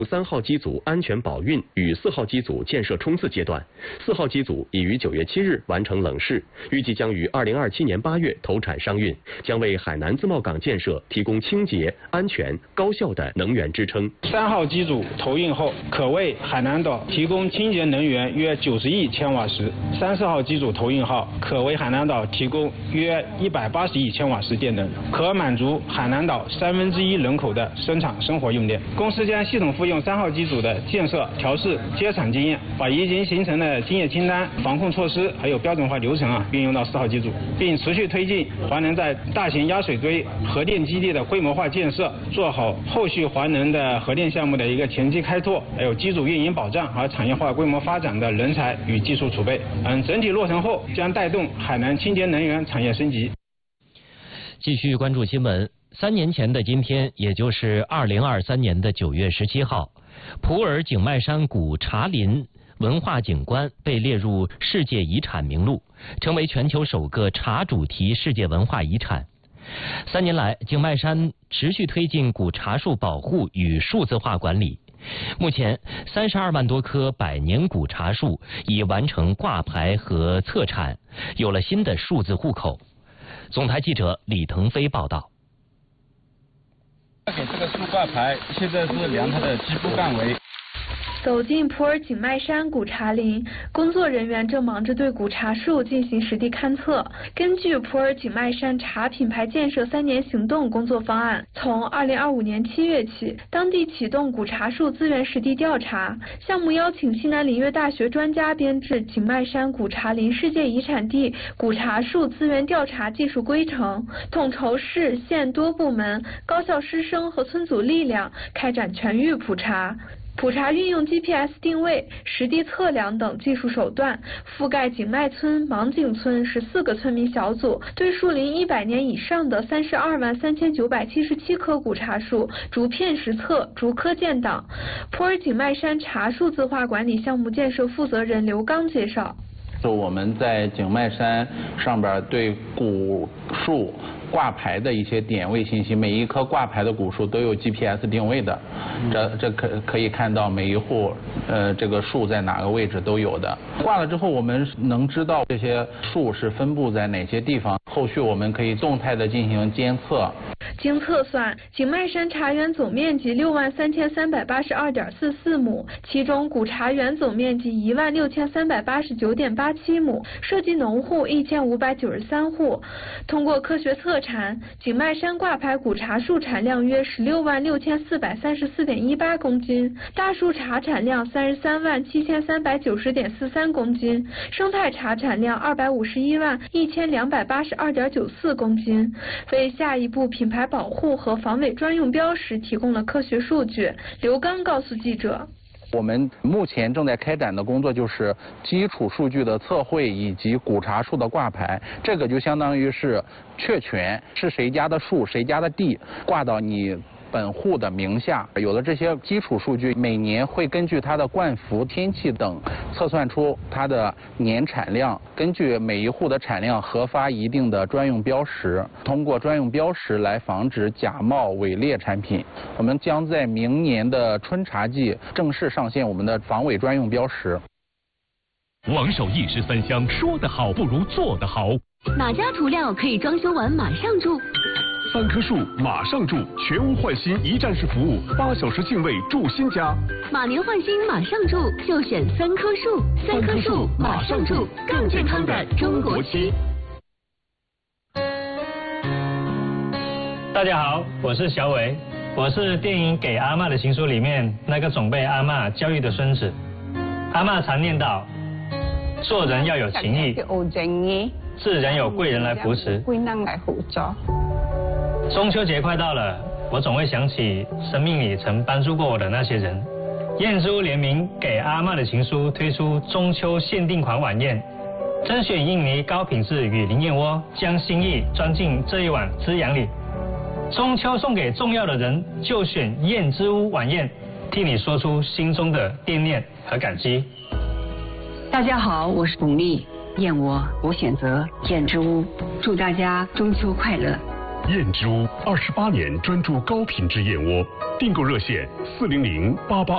3号机组安全保运与4号机组建设冲刺阶段，4号机组已于9月7日完成冷试，预计将于2027年8月投产商运，将为海南自贸港建设提供清洁、安全、高效的能源支撑。 3号机组投运后，可为海南岛提供清洁能源约90亿千瓦时；3、4号机组投运后，可为海南岛提供约180亿千瓦时电能，可满足海南岛1/3人口的生产生活用电。公司将系统复用3号机组的建设、调试、接产经验，把已经形成的经验清单、防控措施还有标准化流程运用到4号机组，并持续推进华能在大型压水堆核电基地的规模化建设，做好后续华能的核电项目的一个前期开拓，还有机组运营保障和产业化规模发展的人才与技术储备。整体落成后将带动海南清洁能源产业升级。 继续关注新闻。3年前的今天，也就是2023年的9月17号，普洱景迈山谷茶林文化景观被列入世界遗产名录，成为全球首个茶主题世界文化遗产。3年来，景迈山持续推进古茶树保护与数字化管理。目前，32万多棵百年古茶树已完成挂牌和册产，有了新的数字户口。总台记者李腾飞报道。 给这个树挂牌，现在是量它的基部干围。 走进普洱景迈山古茶林，工作人员正忙着对古茶树进行实地勘测。根据普洱景迈山茶品牌建设3年行动工作方案，从2025年7月起，当地启动古茶树资源实地调查项目，邀请西南林业大学专家编制景迈山古茶林世界遗产地古茶树资源调查技术规程，统筹市县多部门、高校师生和村组力量，开展全域普查。普查运用 GPS 定位、实地测量等技术手段，覆盖景迈村、芒景村14个村民小组，对树龄100年以上的32万3977棵古茶树逐片实测、逐棵建档。普洱景迈山茶数字化管理项目建设负责人刘刚介绍。 我们在景迈山上边对古树挂牌的一些点位信息，每一棵挂牌的古树都有 GPS 定位的，这可以看到每一户这个树在哪个位置都有的。挂了之后，我们能知道这些树是分布在哪些地方，后续我们可以动态的进行监测。 经测算，景迈山茶园总面积63382.44亩，其中古茶园总面积16389.87亩，涉及农户1593户。通过科学测产，景迈山挂牌古茶树产量约166434.18公斤，大树茶产量337390.43公斤，生态茶产量2511282.94公斤，为下一步品牌保护和防伪专用标识提供了科学数据。刘刚告诉记者， 我们目前正在开展的工作就是基础数据的测绘以及古茶树的挂牌，这个就相当于是确权，是谁家的树、谁家的地挂到你本户的名下。有了这些基础数据，每年会根据它的灌服、天气等测算出它的年产量，根据每一户的产量核发一定的专用标识，通过专用标识来防止假冒伪劣产品。我们将在明年的春茶季正式上线我们的防伪专用标识。 王守义是3香，说得好不如做得好。 哪家涂料可以装修完马上住 ？3棵树马上住，全屋换新一站式服务，8小时净位住新家。 马年换新马上住，就选3棵树，3棵树马上住，更健康的中国区。 大家好，我是小伟，我是电影《给阿嬷的情书》里面那个总被阿嬷教育的孙子。阿嬷常念叨，做人要有情义，自然有贵人来扶持。中秋节快到了，我总会想起生命里曾帮助过我的那些人。燕之屋联名给阿嬷的情书推出中秋限定款晚宴，甄选印尼高品质雨林燕窝，将心意装进这一碗滋养里。中秋送给重要的人，就选燕之屋晚宴，替你说出心中的惦念和感激。 大家好，我是巩俐，燕窝我选择燕之屋，祝大家中秋快乐。 燕之屋28年专注高品质燕窝，订购热线40088。